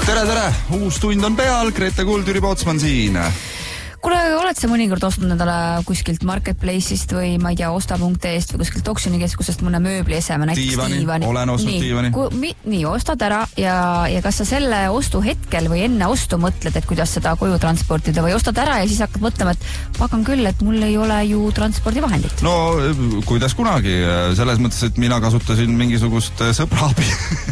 Tere! Uus tund on peal, Grete Kuld, Jüri Pootsman siin. Kuule, oled sa mõnikord ostnud endale kuskilt Marketplace'ist või ma ei tea, osta.ee-st või kuskilt auksioonikeskusest mõne mööblieseme, näiteks diivani. Olen ostnud diivani. Nii, ostad ära ja kas sa selle ostu hetkel või enne ostu mõtled, et kuidas seda koju transportida või ostad ära ja siis hakkad mõtlema, et pagan küll, et mul ei ole ju transpordivahendit? No, kuidas kunagi. Selles mõttes, et mina kasutasin mingisugust sõbraabi.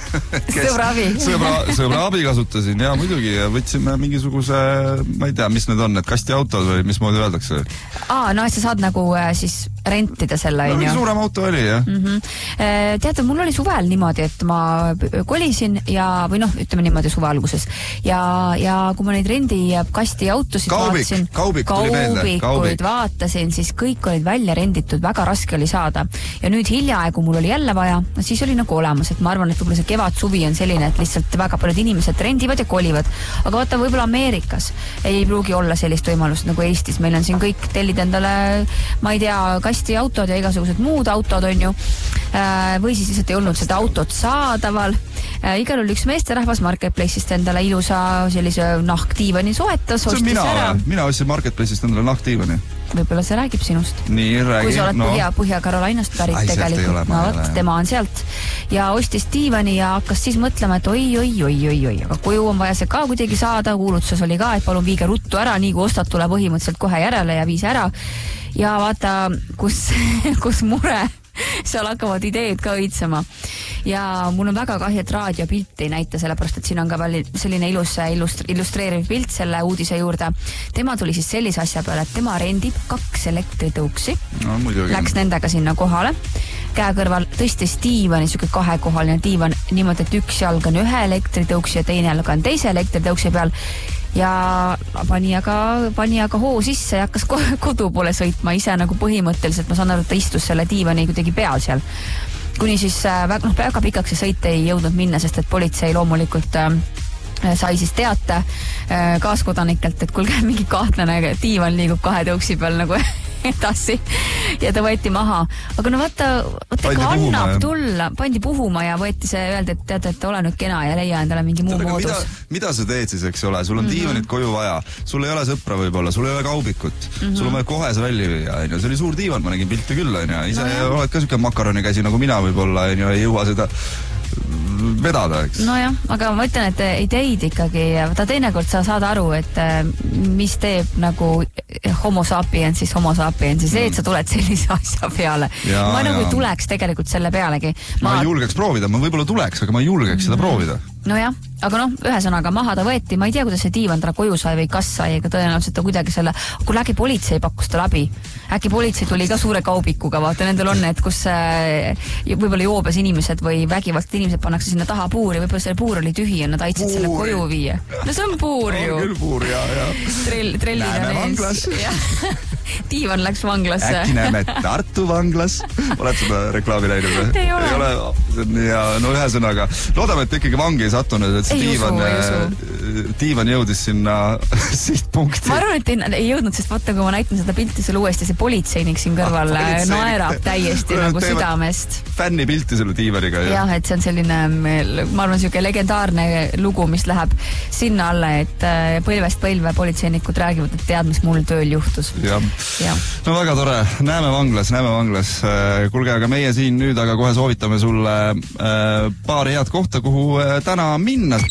Sõbraabi kasutasin ja muidugi võtsime mingisuguse, ma ei tea, mis need on, need kastiautod või mismoodi öeldakse? No, et sa saad nagu siis rentida selle, no, mingi suurem auto oli, jah. Teate, mul oli suvel niimoodi, et ma kolisin või ütleme niimoodi suve alguses ja kui ma neid rendikasti autosid kaubikuid vaatasin, siis kõik olid välja renditud, väga raske oli saada ja nüüd hiljaaegu mul oli jälle vaja, siis oli nagu olemas, et ma arvan, et võib-olla see kevad-suvi on selline, et lihtsalt väga paljud inimesed rendivad ja kolivad, aga vaata, võib-olla Ameerikas ei pruugi olla sellist võimalust nagu Eestis, meil on siin kõik tellid endale, ma ei tea, autod ja igasugused muud autod on ju, või siis lihtsalt ei olnud seda autot saadaval. Igal oli üks meesterahvas Marketplace'ist endale ilusa sellise nahkdiivani soetas. See on mina ostsin Marketplace'ist endale nahkdiivani. Võib-olla see räägib sinust. Nii, räägi. Kui sa oled Põhja-Karolainast pärit tegelikult. Tema on sealt. Ja ostis diivani ja hakkas siis mõtlema, et oi. Aga koju on vaja see ka kuidagi saada. Kuulutuses oli ka, et palun viige ruttu ära, nii kui ostad, tule põhimõtteliselt kohe järele ja viis ära. Ja vaata, kus mure, seal hakkavad ideed ka õitsema. Ja mul on väga kahju, et raadiopilt ei näita, sellepärast, et siin on ka veel selline ilus illustreeriv pilt selle uudise juurde. Tema tuli siis sellise asja peale, et tema rendib 2 elektritõuksi. No, läks nendega sinna kohale. Käe kõrval tõstis diivani, siuke 2-kohaline diivan, niimoodi, et üks jalg on 1 elektritõuksi ja teine jalg on 2 elektritõuksi peal. Ja pani aga hoo sisse ja hakkas kodu poole sõitma ise nagu põhimõtteliselt. Ma saan aru, et ta istus selle diivani kuidagi peal seal. Kuni siis väga pikaks see sõit ei jõudnud minna, sest et politsei loomulikult sai siis teate kaaskodanikelt, et kulge mingi kahtlane diivan liigub 2 tõuksi peal nagu edasi ja ta võeti maha. Aga no vaata annab tulla, pandi puhuma ja võeti see öeldi, et teate, et ole nüüd kena ja leia endale mingi muu moodus. Mida sa teed siis, eks ole? Sul on diivanit koju vaja, sul ei ole sõpra võib-olla, sul ei ole kaubikut, sul on vaja kohe see välja viia. See oli suur diivan, ma nägin pilti küll. Ise oled ka siuke makaroni käsi nagu mina võib-olla, ei jõua seda vedada, eks. Nojah, aga ma ütlen, et ideid ikkagi, teinekord sa saad aru, et mis teeb nagu homo sapiens, see, et sa tuled sellise asja peale. Ma nagu ei tuleks tegelikult selle pealegi. Ma ei julgeks proovida, ma võib-olla tuleks, aga ma ei julgeks seda proovida. Nojah, aga ühesõnaga maha ta võeti, ma ei tea, kuidas see diivan täna koju sai või kas sai, aga tõenäoliselt ta kuidagi selle, kui äkki politsei pakkus tal abi, äkki politsei tuli ka suure kaubikuga, vaata, nendel on need, kus võib-olla joobes inimesed või vägivalt inimesed pannakse sinna taha puuri, võib-olla selle puur oli tühi ja nad aitasid selle koju viia. No see on puur ju. On küll puur, ja. Näeme vanglas. Diivan läks vanglasse. Äkki näeme Tartu vanglas. Oled seda reklaami läinud? Ei ole. Ja no ühesõnaga, loodame, et ikkagi vangi ei sattunud, et see diivan jõudis sinna sihtpunkti. Ma arvan, et ei jõudnud, sest vaata, kui ma näitan seda pilti sulle uuesti, see politseinik siin kõrval naerab täiesti nagu südamest. Fänni pilti selle diivaniga. Jah, et see on selline, ma arvan, siuke legendaarne lugu, mis läheb sinna alla, et põlvest põlve politseinikud räägivad, et tead, mis mul tööl juhtus. Ja. No väga tore, näeme vanglas. Kulge, aga meie siin nüüd aga kohe soovitame sulle paar head kohta, kuhu täna minna.